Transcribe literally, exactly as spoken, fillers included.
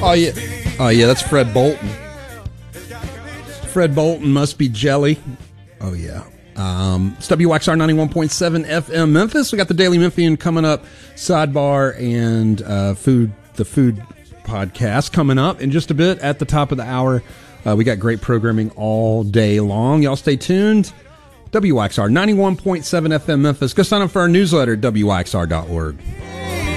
Oh, yeah. Oh, yeah, that's Fred Bolton. Fred Bolton must be jelly. Oh, yeah. Um, it's W X R ninety-one point seven F M Memphis. We got the Daily Memphian coming up, Sidebar, and uh, food, the food podcast coming up in just a bit at the top of the hour. Uh, we got great programming all day long. Y'all stay tuned. W X R ninety-one point seven F M Memphis. Go sign up for our newsletter at W X R dot org.